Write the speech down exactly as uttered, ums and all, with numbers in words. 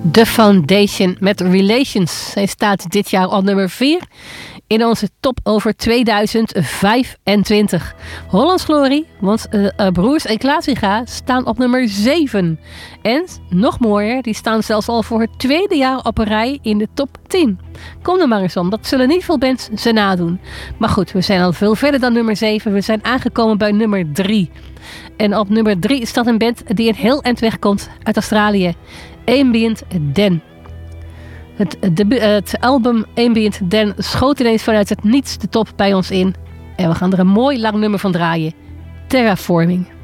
The Foundation met Relations. Zij staat dit jaar op nummer vier in onze top over tweeduizend vijfentwintig. Hollands Glorie, want uh, uh, Broers en Klaasinga staan op nummer zeven. En, nog mooier, die staan zelfs al voor het tweede jaar op een rij in de top tien. Kom er maar eens om, dat zullen niet veel bands ze nadoen. Maar goed, we zijn al veel verder dan nummer zeven. We zijn aangekomen bij nummer drie. En op nummer drie staat een band die een heel eind weg komt uit Australië. Ambient Den. Het, de, het album Ambient Den schoot ineens vanuit het niets de top bij ons in. En we gaan er een mooi lang nummer van draaien. Terraforming.